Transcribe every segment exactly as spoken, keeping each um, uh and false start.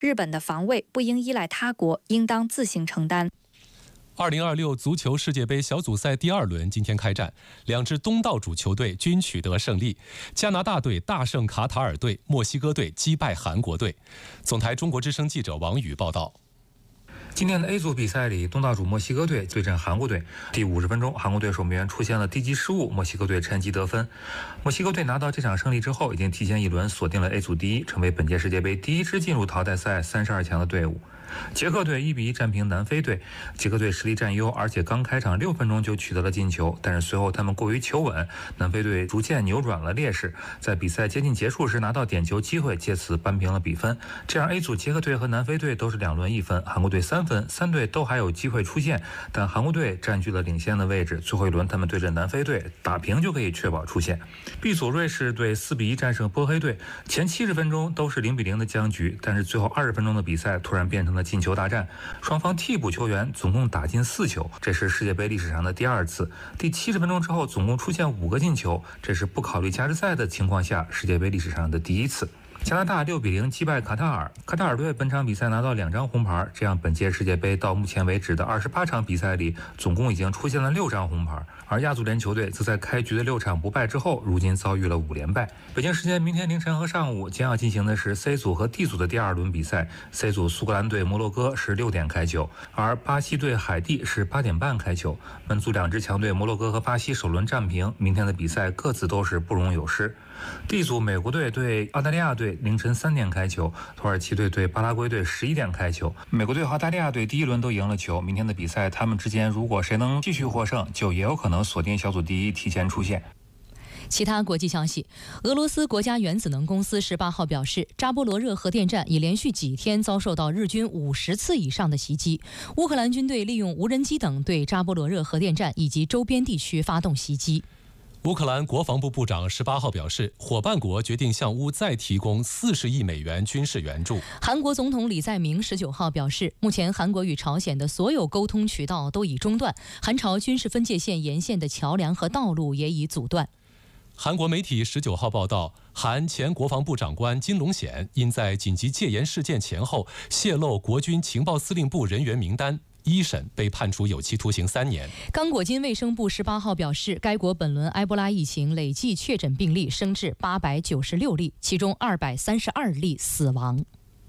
日本的防卫不应依赖他国，应当自行承担。 二零二六足球世界杯小组赛第二轮今天开战，两支东道主球队均取得胜利。加拿大队大胜卡塔尔队，墨西哥队击败韩国队。总台中国之声记者王宇报道。 今天的 A 组比赛里，东道主墨西哥队对阵韩国队。第五十分钟，韩国队守门员出现了低级失误，墨西哥队趁机得分。墨西哥队拿到这场胜利之后，已经提前一轮锁定了 A 组第一，成为本届世界杯第一支进入淘汰赛三十二强的队伍。捷克队一比一战平南非队，捷克队实力占优，而且刚开场六分钟就取得了进球，但是随后他们过于求稳，南非队逐渐扭转了劣势，在比赛接近结束时拿到点球机会，借此扳平了比分。这样 A 组捷克队和南非队都是两轮一分，韩国队三分，三队都还有机会出线，但韩国队占据了领先的位置，最后一轮他们对阵南非队打平就可以确保出线。B 组瑞士队四比一战胜波黑队，前七十分钟都是零比零的僵局，但是最后二十分钟的比赛突然变成了进球大战，双方替补球员总共打进四球，这是世界杯历史上的第二次。第七十分钟之后总共出现五个进球，这是不考虑加时赛的情况下世界杯历史上的第一次。加拿大六比零击败卡塔尔，卡塔尔队本场比赛拿到两张红牌，这样本届世界杯到目前为止的二十八场比赛里，总共已经出现了六张红牌。而亚足联球队则在开局的六场不败之后，如今遭遇了五连败。北京时间明天凌晨和上午将要进行的是 C 组和 D 组的第二轮比赛。C 组苏格兰队摩洛哥是六点开球，而巴西队海地是八点半开球。本组两支强队摩洛哥和巴西首轮战平，明天的比赛各自都是不容有失。D 组美国队对澳大利亚队凌晨三点开球，土耳其队对巴拉圭队十一点开球。美国队和澳大利亚队第一轮都赢了球，明天的比赛他们之间如果谁能继续获胜，就也有可能锁定小组第一，提前出线。 其他国际消息，俄罗斯国家原子能公司十八号表示，扎波罗热核电站已连续几天遭受到日军五十次以上的袭击。乌克兰军队利用无人机等对扎波罗热核电站以及周边地区发动袭击。 乌克兰国防部部长十八号表示，伙伴国决定向乌再提供四十亿美元军事援助。 韩国总统李在明十九号表示，目前韩国与朝鲜的所有沟通渠道都已中断，韩朝军事分界线沿线的桥梁和道路也已阻断。 韩国媒体十九号报道，韩前国防部长官金龙显因在紧急戒严事件前后泄露国军情报司令部人员名单，一审被判处有期徒刑三年。 刚果金卫生部十八号表示，该国本轮埃博拉疫情累计确诊病例升至八百九十六例，其中二百三十二例死亡。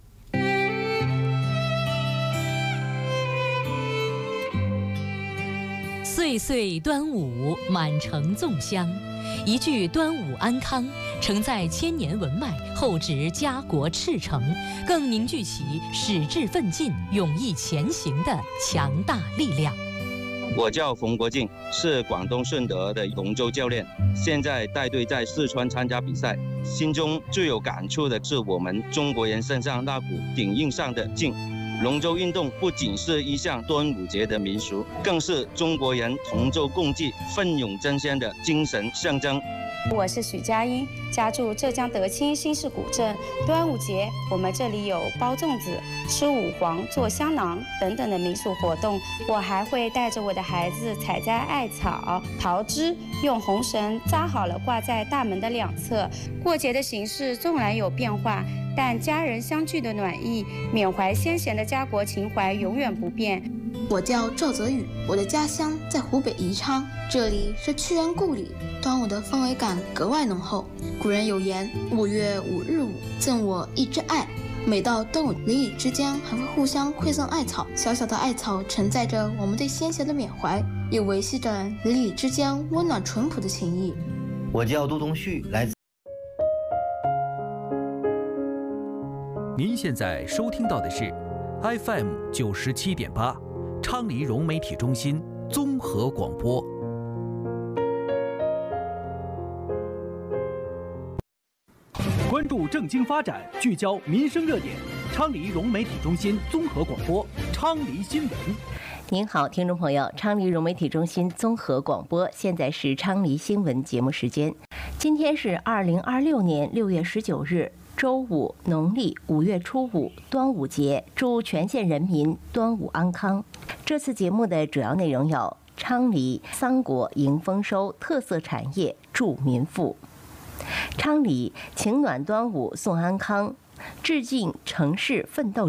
岁岁端午，满城粽香。一句端午安康，承载千年文脉，厚植家国赤诚，更凝聚起矢志奋进、勇毅前行的强大力量。 我叫冯国敬，是广东顺德的龙舟教练，现在带队在四川参加比赛。心中最有感触的是我们中国人身上那股顶硬上的劲。龙舟运动不仅是一项端午节的民俗，更是中国人同舟共济、奋勇争先的精神象征。 我是许佳音，家住浙江德清新市古镇。端午节，我们这里有包粽子、吃五黄、做香囊等等的民俗活动。我还会带着我的孩子采摘艾草、桃枝，用红绳扎好了挂在大门的两侧。过节的形式纵然有变化，但家人相聚的暖意、缅怀先贤的家国情怀永远不变。 我叫赵泽宇，我的家乡在湖北宜昌，这里是屈原故里，端午的氛围感格外浓厚。古人有言，五月五日午，赠我一枝艾。每到端午，邻里之间还会互相馈赠艾草，小小的艾草承载着我们对先贤的缅怀，也维系着邻里之间温暖淳朴的情谊。 我叫杜东旭，来自。 您现在收听到的是 F M 九十七点八，昌黎融媒体中心综合广播。关注政经发展，聚焦民生热点。昌黎融媒体中心综合广播，昌黎新闻。 您好，听众朋友，昌黎融媒体中心综合广播，现在是昌黎新闻节目时间。今天是二零二六年六月十九日。周五，农历五月初五，端午节，祝全县人民端午安康。这次节目的主要内容有：昌黎桑果迎丰收，特色产业助民富；昌黎情暖端午送安康，致敬城市奋斗者。